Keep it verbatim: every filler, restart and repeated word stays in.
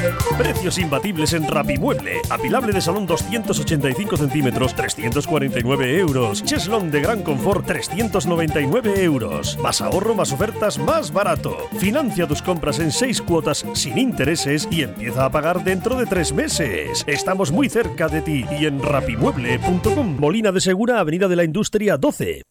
Precios imbatibles en Rapimueble. Apilable de salón doscientos ochenta y cinco centímetros, trescientos cuarenta y nueve euros. Cheslón de gran confort, trescientos noventa y nueve euros. Más ahorro, más ofertas, más barato. Financia tus compras en seis cuotas sin intereses y empieza a pagar dentro de tres meses. Estamos muy cerca de ti y en rapimueble punto com. Molina de Segura, Avenida de la Industria doce.